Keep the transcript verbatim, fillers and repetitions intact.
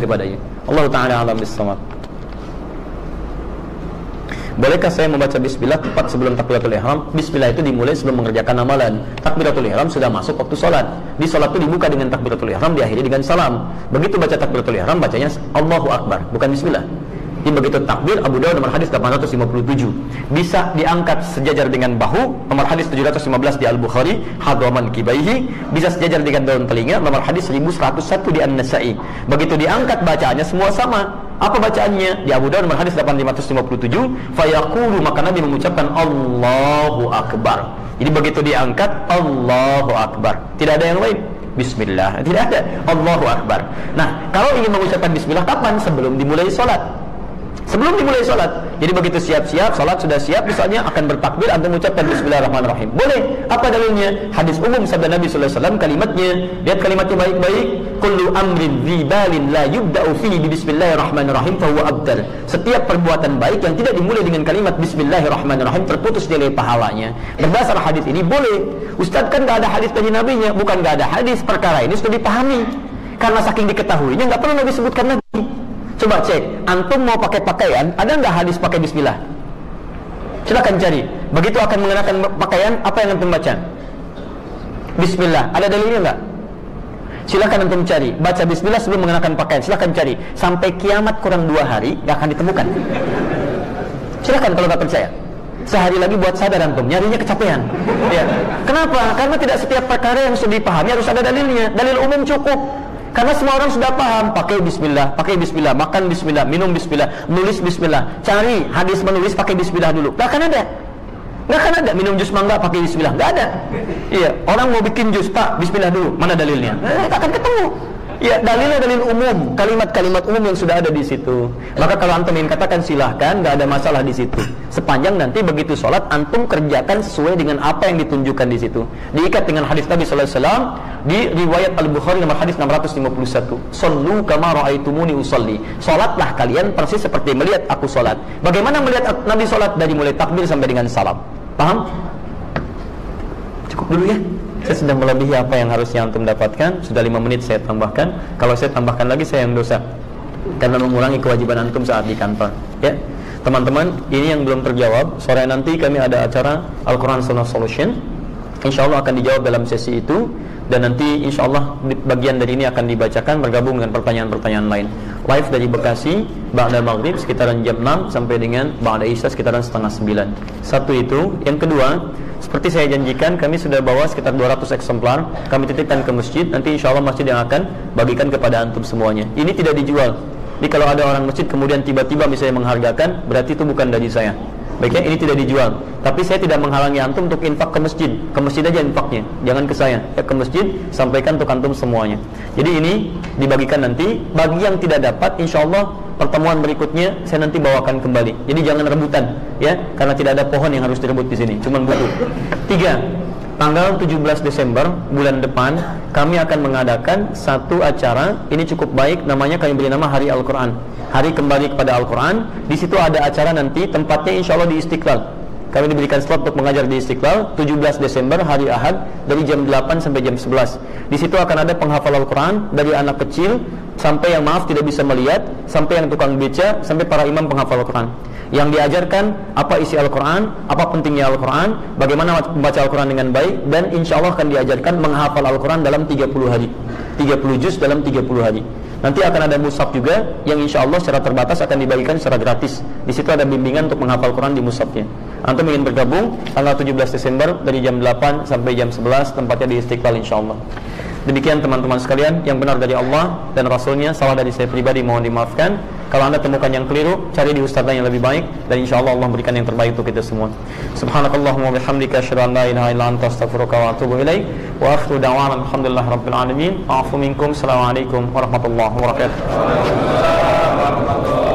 kepadanya. Allah Ta'ala alam bis-shawab. Bolehkah saya membaca bismillah tepat sebelum takbiratul ihram? Bismillah itu dimulai sebelum mengerjakan amalan. Takbiratul ihram sudah masuk waktu sholat. Di sholat itu dibuka dengan takbiratul ihram, diakhiri dengan salam. Begitu baca takbiratul ihram, bacanya Allahu Akbar, bukan bismillah. Jadi begitu takbir, Abu Dawud nomor hadis delapan ratus lima puluh tujuh. Bisa diangkat sejajar dengan bahu, nomor hadis tujuh ratus lima belas di Al-Bukhari, hadwaman kibaihi. Bisa sejajar dengan daun telinga, nomor hadis seribu seratus satu di An-Nasa'i. Begitu diangkat bacaannya semua sama. Apa bacaannya? Di Abu Dawud nomor hadis delapan ribu lima ratus lima puluh tujuh, fayaqulu, maka Nabi mengucapkan Allahu Akbar. Jadi begitu diangkat Allahu Akbar. Tidak ada yang lain. Bismillah. Tidak ada. Allahu Akbar. Nah, kalau ingin mengucapkan bismillah kapan? Sebelum dimulai sholat. Sebelum dimulai sholat. Jadi begitu siap-siap, sholat sudah siap, misalnya akan bertakbir, Anda mengucapkan bismillahirrahmanirrahim. Boleh. Apa dalilnya? Hadis umum sabda Nabi sallallahu alaihi wasallam, kalimatnya, lihat kalimatnya baik-baik. Kullu amrin dzibalin la yubda'u fihi bi bismillahirrahmanirrahim fa huwa abdal. Setiap perbuatan baik yang tidak dimulai dengan kalimat bismillahirrahmanirrahim terputus nilai pahalanya. Berdasar hadis ini boleh. Ustaz, kan enggak ada hadis dari nabinya. Bukan enggak ada hadis, perkara ini sudah dipahami. Karena saking diketahuinya enggak perlu Nabi sebutkan lagi. Coba cek, antum mau pakai pakaian, ada nggak hadis pakai bismillah? Silakan cari. Begitu akan mengenakan pakaian, apa yang antum baca? Bismillah. Ada dalilnya nggak? Silakan antum cari. Baca bismillah sebelum mengenakan pakaian. Silakan cari. Sampai kiamat kurang dua hari, nggak akan ditemukan. Silakan kalau nggak percaya. Sehari lagi buat sadar antum, nyarinya kecapean. Ya. Kenapa? Karena tidak setiap perkara yang sudah dipahami harus ada dalilnya. Dalil umum cukup. Karena semua orang sudah paham, pakai bismillah, pakai bismillah, makan bismillah, minum bismillah, menulis bismillah. Cari hadis menulis pakai bismillah dulu. Gak akan ada. Gak akan ada minum jus mangga pakai bismillah. Gak ada. Iya, orang mau bikin jus, Pak, bismillah dulu. Mana dalilnya? Eh, gak akan ketemu. Ya, dalilnya dalil umum, kalimat-kalimat umum yang sudah ada di situ. Maka kalau antum ingin katakan silahkan, gak ada masalah di situ. Sepanjang nanti begitu sholat antum kerjakan sesuai dengan apa yang ditunjukkan di situ. Diikat dengan hadis Nabi sallallahu alaihi wasallam di riwayat Al-Bukhari nomor hadis enam ratus lima puluh satu. Shallu kama ra'aitumuni usolli. Sholatlah kalian persis seperti melihat aku sholat. Bagaimana melihat Nabi sholat? Dari mulai takbir sampai dengan salam. Paham? Cukup dulu ya. Saya sudah melebihi apa yang harusnya antum dapatkan. Sudah lima menit saya tambahkan. Kalau saya tambahkan lagi saya yang dosa, karena mengurangi kewajiban antum saat di kantor. Ya, teman-teman, ini yang belum terjawab. Sore nanti kami ada acara Al-Quran Sunnah Solution. Insya Allah akan dijawab dalam sesi itu. Dan nanti insya Allah bagian dari ini akan dibacakan bergabung dengan pertanyaan-pertanyaan lain. Live dari Bekasi ba'da maghrib sekitaran jam enam sampai dengan ba'da isya sekitaran setengah sembilan. Satu itu. Yang kedua, seperti saya janjikan, kami sudah bawa sekitar dua ratus eksemplar. Kami titipkan ke masjid. Nanti insya Allah masjid yang akan bagikan kepada antum semuanya. Ini tidak dijual. Jadi kalau ada orang masjid kemudian tiba-tiba misalnya menghargakan, berarti itu bukan dari saya. Baiknya, ini tidak dijual. Tapi saya tidak menghalangi antum untuk infak ke masjid. Ke masjid aja infaknya, jangan ke saya. Ya, ke masjid, sampaikan untuk antum semuanya. Jadi ini dibagikan nanti. Bagi yang tidak dapat, insya Allah pertemuan berikutnya saya nanti bawakan kembali. Jadi jangan rebutan, ya, karena tidak ada pohon yang harus direbut di sini, cuman butuh. Tiga, tanggal tujuh belas Desember bulan depan kami akan mengadakan satu acara. Ini cukup baik, namanya kami beri nama Hari Al-Quran, Hari Kembali kepada Al-Quran. Di situ ada acara nanti, tempatnya insya Allah di Istiqlal. Kami diberikan slot untuk mengajar di Istiqlal tujuh belas Desember hari Ahad dari jam delapan sampai jam sebelas. Di situ akan ada penghafal Al-Quran dari anak kecil sampai yang maaf tidak bisa melihat, sampai yang tukang beca, sampai para imam penghafal Al-Quran. Yang diajarkan apa isi Al-Quran, apa pentingnya Al-Quran, bagaimana membaca Al-Quran dengan baik, dan insya Allah akan diajarkan menghafal Al-Quran dalam tiga puluh hari, tiga puluh juz dalam tiga puluh hari. Nanti akan ada mushaf juga yang insya Allah secara terbatas akan dibagikan secara gratis. Di situ ada bimbingan untuk menghafal Quran di mushafnya. Antum ingin bergabung tanggal tujuh belas Desember dari jam delapan sampai jam sebelas, tempatnya di Istiqlal insya Allah. Demikian teman-teman sekalian, yang benar dari Allah dan Rasulnya, salah dari saya pribadi mohon dimaafkan. Kalau anda temukan yang keliru, cari di ustadz yang lebih baik, dan insya Allah Allah berikan yang terbaik untuk kita semua. Subhanakallahumma bihamdika asyhadu an la ilaha illa anta astaghfiruka wa atubu ilaik. Wa akhiru da'wana alhamdulillahi rabbil alamin. A'fu minkum. Assalamualaikum warahmatullahi wabarakatuh.